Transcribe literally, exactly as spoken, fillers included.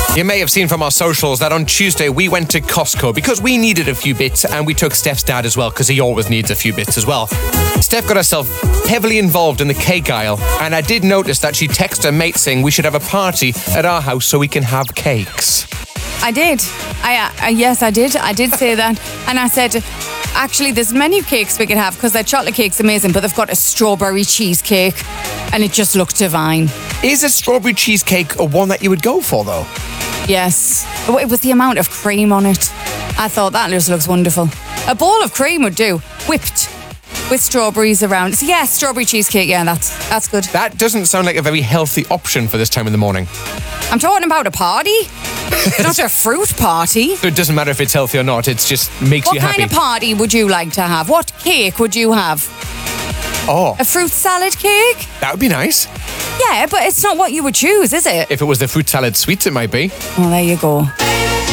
You may have seen from our socials that on Tuesday we went to Costco because we needed a few bits, and we took Steph's dad as well because he always needs a few bits as well. Steph got herself heavily involved in the cake aisle, and I did notice that she texted her mate saying we should have a party at our house so we can have cakes. I did. I uh, yes, I did. I did say that, and I said, actually, there's many cakes we could have because their chocolate cake's amazing, but they've got a strawberry cheesecake, and it just looked divine. Is a strawberry cheesecake a one that you would go for, though? Yes. It was the amount of cream on it. I thought that just looks wonderful. A bowl of cream would do, whipped, with strawberries around. So yeah, strawberry cheesecake, yeah, that's that's good. That doesn't sound like a very healthy option for this time in the morning. I'm talking about a party, not a fruit party. So it doesn't matter if it's healthy or not, it just makes what you happy. What kind of party would you like to have? What cake would you have? Oh. A fruit salad cake? That would be nice. Yeah, but it's not what you would choose, is it? If it was the fruit salad sweets, it might be. Well, there you go.